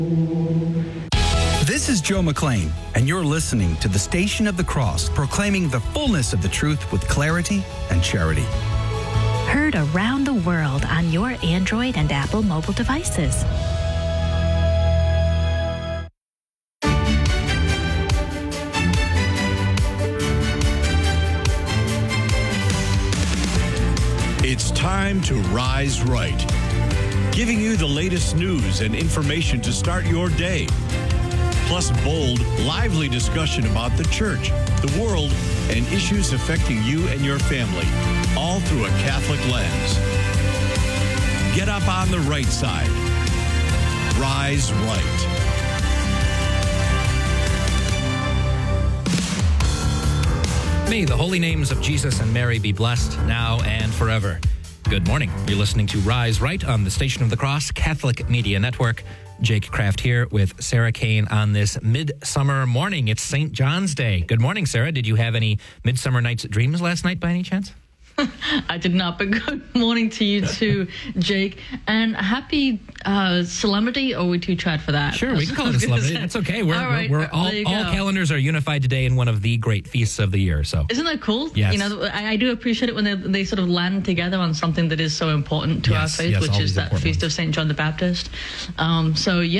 This is Joe McLean, and you're listening to the Station of the Cross, proclaiming the fullness of the truth with clarity and charity. Heard around the world on your Android and Apple mobile devices. It's time to rise right, giving you the latest news and information to start your day. Plus bold, lively discussion about the church, the world, and issues affecting you and your family, all through a Catholic lens. Get up on the right side. Rise right. May the holy names of Jesus and Mary be blessed now and forever. Good morning. You're listening to Rise Right on the Station of the Cross Catholic Media Network. Jake Kraft here with Sarah Kane on this midsummer morning. It's St. John's Day. Good morning, Sarah. Did you have any Midsummer Night's Dreams last night by any chance? I did not, but good morning to you too, Jake. And happy Solemnity, or are we too trad for that? Sure, we can call it a Solemnity. That's okay. All calendars are unified today in one of the great feasts of the year. So isn't that cool? Yes. You know, I do appreciate it when they sort of land together on something that is so important to our faith, which is that feast of St. John the Baptist. I'm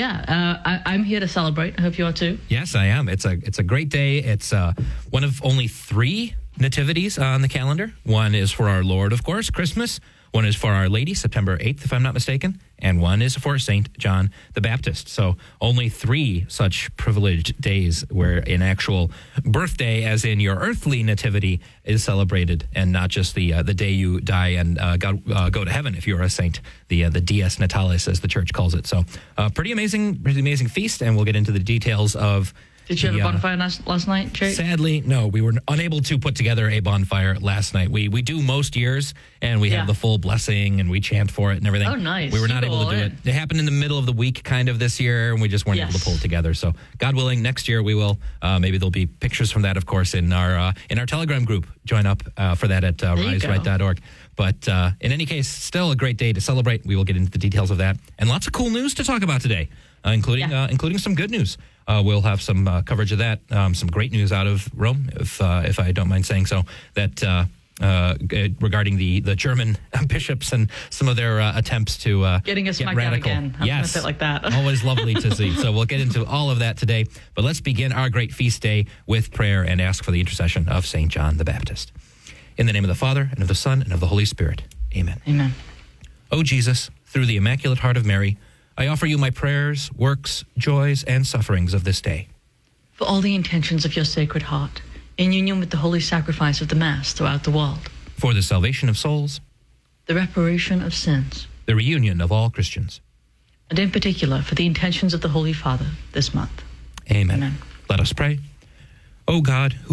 here to celebrate. I hope you are too. Yes, I am. It's a great day. It's one of only 3 nativities on the calendar. One is for our Lord, of course, Christmas. One is for Our Lady, September 8th, if I'm not mistaken. And one is for St. John the Baptist. So only 3 such privileged days where an actual birthday, as in your earthly nativity, is celebrated, and not just the day you die and go to heaven if you're a saint, the Dies Natalis, as the church calls it. So pretty amazing feast, and we'll get into the details of. Did you have a bonfire last night, Jake? Sadly, no. We were unable to put together a bonfire last night. We do most years, and we have the full blessing, and we chant for it and everything. Oh, nice. We were not able to do it. It happened in the middle of the week kind of this year, and we just weren't able to pull it together. So, God willing, next year we will. Maybe there'll be pictures from that, of course, in our Telegram group. Join up for that at riseright.org. But in any case, still a great day to celebrate. We will get into the details of that. And lots of cool news to talk about today, including some good news. We'll have some coverage of that, some great news out of Rome, if I don't mind saying so, that regarding the German bishops and some of their attempts to getting us get radical. Again. Yes, like that. Always lovely to see. So we'll get into all of that today. But let's begin our great feast day with prayer and ask for the intercession of St. John the Baptist. In the name of the Father, and of the Son, and of the Holy Spirit. Amen. Amen. O Jesus, through the Immaculate Heart of Mary, I offer you my prayers, works, joys, and sufferings of this day. For all the intentions of your Sacred Heart, in union with the holy sacrifice of the Mass throughout the world. For the salvation of souls. The reparation of sins. The reunion of all Christians. And in particular, for the intentions of the Holy Father this month. Amen. Let us pray. O God, who